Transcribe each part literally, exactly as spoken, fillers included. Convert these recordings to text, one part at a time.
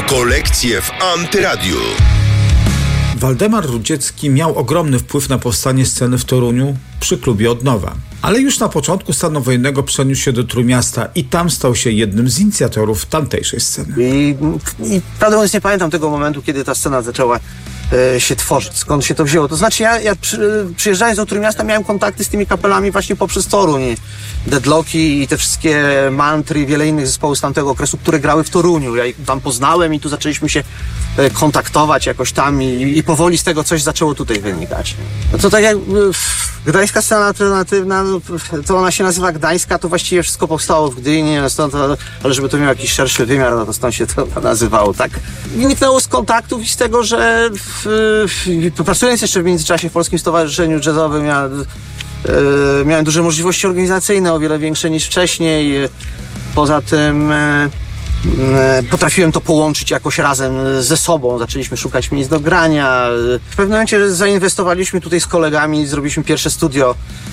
Kolekcje w Antyradiu. Waldemar Rudziecki miał ogromny wpływ na powstanie sceny w Toruniu przy klubie Odnowa. Ale już na początku stanu wojennego przeniósł się do Trójmiasta i tam stał się jednym z inicjatorów tamtejszej sceny. I, i prawdę mówiąc nie pamiętam tego momentu, kiedy ta scena zaczęła e, się tworzyć, skąd się to wzięło. To znaczy ja, ja przy, przyjeżdżając do Trójmiasta miałem kontakty z tymi kapelami właśnie poprzez Toruń. Deadlocki i te wszystkie mantry i wiele innych zespołów z tamtego okresu, które grały w Toruniu. Ja ich tam poznałem i tu zaczęliśmy się e, kontaktować jakoś tam i, i powoli z tego coś zaczęło tutaj wynikać. No to tak jak gdańska scena alternatywna, to ona się nazywa Gdańska, to właściwie wszystko powstało w Gdyni, stąd, ale żeby to miało jakiś szerszy wymiar, no to stąd się to nazywało, tak? Wyniknęło z kontaktów i z tego, że w, w, pracując jeszcze w międzyczasie w Polskim Stowarzyszeniu Jazzowym, ja e, miałem duże możliwości organizacyjne, o wiele większe niż wcześniej. Poza tym e, potrafiłem to połączyć jakoś razem ze sobą. Zaczęliśmy szukać miejsc do grania. W pewnym momencie zainwestowaliśmy tutaj z kolegami, zrobiliśmy pierwsze studio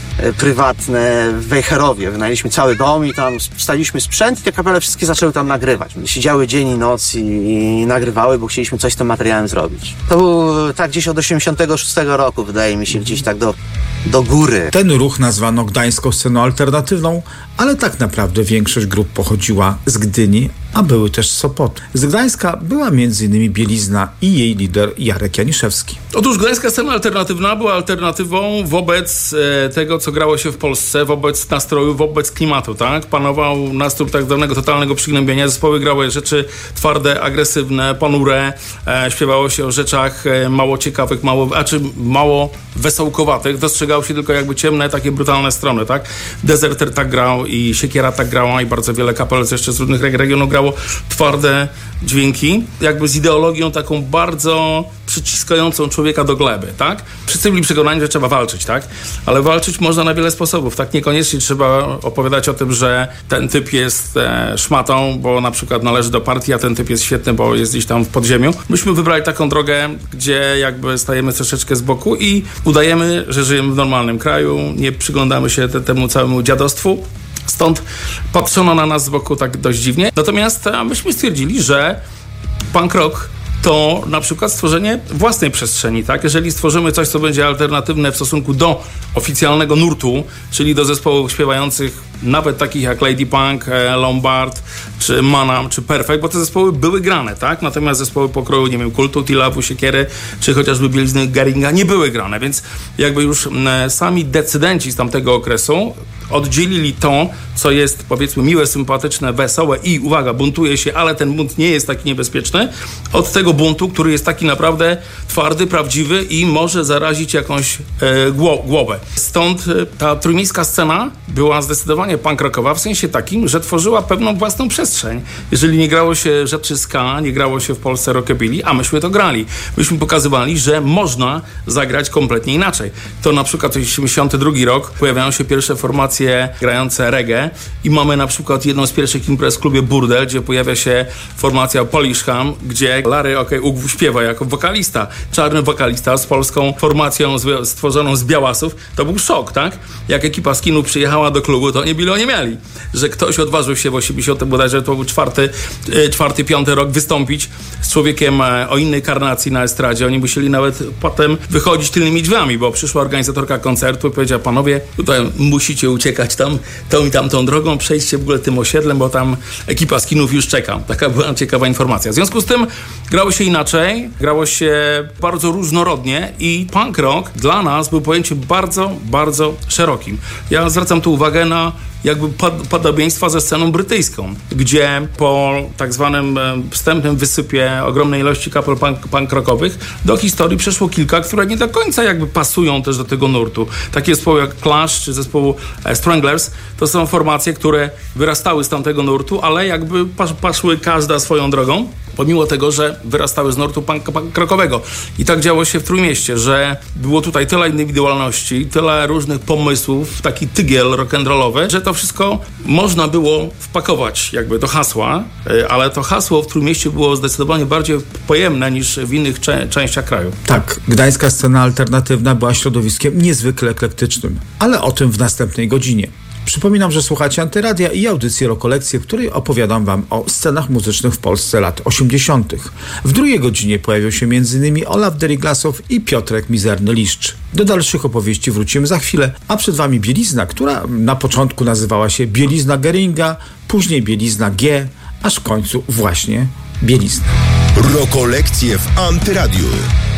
prywatne w Wejherowie. Wynajęliśmy cały dom i tam staliśmy sprzęt i te kapele wszystkie zaczęły tam nagrywać. Siedziały dzień i noc i, i nagrywały, bo chcieliśmy coś z tym materiałem zrobić. To był tak gdzieś od osiemdziesiątego szóstego roku, wydaje mi się, gdzieś tak do, do góry. Ten ruch nazwano gdańską sceną alternatywną, ale tak naprawdę większość grup pochodziła z Gdyni, a były też z Sopotu. Z Gdańska była między innymi Bielizna i jej lider Jarek Janiszewski. Otóż gdańska scena alternatywna była alternatywą wobec e, tego, co grało się w Polsce, wobec nastroju, wobec klimatu, tak? Panował nastrój tak zwanego totalnego przygnębienia. Zespoły grały rzeczy twarde, agresywne, ponure. E, śpiewało się o rzeczach e, mało ciekawych, mało, a czy mało wesołkowatych. Dostrzegało się tylko jakby ciemne, takie brutalne strony, tak? Deserter tak grał i Siekiera tak grała i bardzo wiele kapel jeszcze z różnych regionów grało twarde dźwięki, jakby z ideologią taką bardzo przyciskającą człowieka do gleby, tak? Wszyscy byli przekonani, że trzeba walczyć, tak? Ale walczyć można na wiele sposobów, tak? Niekoniecznie trzeba opowiadać o tym, że ten typ jest e, szmatą, bo na przykład należy do partii, a ten typ jest świetny, bo jest gdzieś tam w podziemiu. Myśmy wybrali taką drogę, gdzie jakby stajemy troszeczkę z boku i udajemy, że żyjemy w normalnym kraju, nie przyglądamy się te, temu całemu dziadostwu. Stąd patrzono na nas z boku tak dość dziwnie. Natomiast myśmy stwierdzili, że punk rock to na przykład stworzenie własnej przestrzeni, tak? Jeżeli stworzymy coś, co będzie alternatywne w stosunku do oficjalnego nurtu, czyli do zespołów śpiewających nawet takich jak Lady Punk, Lombard, czy Manam, czy Perfect, bo te zespoły były grane, tak? Natomiast zespoły pokroju, nie wiem, Kultu, Tilawu, Siekiery, czy chociażby Bielizny, Geringa nie były grane, więc jakby już sami decydenci z tamtego okresu oddzielili to, co jest powiedzmy miłe, sympatyczne, wesołe i uwaga, buntuje się, ale ten bunt nie jest taki niebezpieczny, od tego buntu, który jest taki naprawdę twardy, prawdziwy i może zarazić jakąś e, gło- głowę. Stąd e, ta trójmiejska scena była zdecydowanie punk rockowa w sensie takim, że tworzyła pewną własną przestrzeń. Jeżeli nie grało się rzeczy ska, nie grało się w Polsce rockabilly, a myśmy to grali. Myśmy pokazywali, że można zagrać kompletnie inaczej. To na przykład w osiemdziesiątym drugim rok pojawiają się pierwsze formacje grające reggae i mamy na przykład jedną z pierwszych imprez w klubie Burdel, gdzie pojawia się formacja Polish Ham, gdzie Larry Okej Ugwu śpiewa jako wokalista. Czarny wokalista z polską formacją z, stworzoną z białasów. To był szok, tak? Jak ekipa skinów przyjechała do klubu, to nie bilo nie mieli. Że ktoś odważył się w osiemdziesiątym bodajże to był czwarty, czwarty, piąty rok wystąpić z człowiekiem o innej karnacji na estradzie. Oni musieli nawet potem wychodzić tylnymi drzwiami, bo przyszła organizatorka koncertu i powiedziała: panowie, tutaj musicie uciekać tam, tą i tamtą drogą, przejście w ogóle tym osiedlem, bo tam ekipa skinów już czeka. Taka była ciekawa informacja. W związku z tym grało się inaczej, grało się bardzo różnorodnie i punk rock dla nas był pojęciem bardzo, bardzo szerokim. Ja zwracam tu uwagę na jakby podobieństwa ze sceną brytyjską, gdzie po tak zwanym wstępnym wysypie ogromnej ilości kapel punk, punk rockowych do historii przeszło kilka, które nie do końca jakby pasują też do tego nurtu. Takie zespoły jak Clash czy zespołu Stranglers to są formacje, które wyrastały z tamtego nurtu, ale jakby paszły każda swoją drogą, pomimo tego, że wyrastały z nurtu punk, punk rockowego. I tak działo się w Trójmieście, że było tutaj tyle indywidualności, tyle różnych pomysłów, taki tygiel rock'n'rollowy, że to wszystko można było wpakować jakby do hasła, ale to hasło w Trójmieście było zdecydowanie bardziej pojemne niż w innych cze- częściach kraju. Tak, gdańska scena alternatywna była środowiskiem niezwykle eklektycznym, ale o tym w następnej godzinie. Przypominam, że słuchacie Antyradia i audycji Rokolekcje, w której opowiadam wam o scenach muzycznych w Polsce lat osiemdziesiątych. W drugiej godzinie pojawią się m.in. Olaf Deriglasow i Piotrek Mizerny-Liszcz. Do dalszych opowieści wrócimy za chwilę, a przed wami bielizna, która na początku nazywała się bielizna Geringa, później bielizna G, aż w końcu właśnie bielizna. Rokolekcje w Antyradiu.